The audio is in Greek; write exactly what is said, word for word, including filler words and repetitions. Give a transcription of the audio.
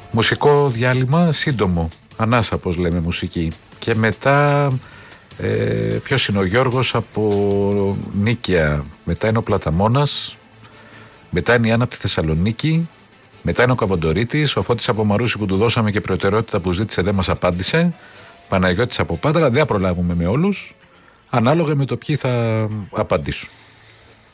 Μουσικό διάλειμμα σύντομο, ανάσα πως λέμε μουσική. Και μετά ε, ποιος είναι ο Γιώργος από Νίκαια, μετά είναι ο Πλαταμόνας, μετά είναι η Άννα από τη Θεσσαλονίκη, μετά είναι ο Καβοντορίτης, ο Φώτης από Μαρούσι που του δώσαμε και προτεραιότητα που ζήτησε δεν μας απάντησε, Παναγιώτης από Πάτρα, δεν θα προλάβουμε με όλους, ανάλογα με το ποιοι θα απαντήσουν.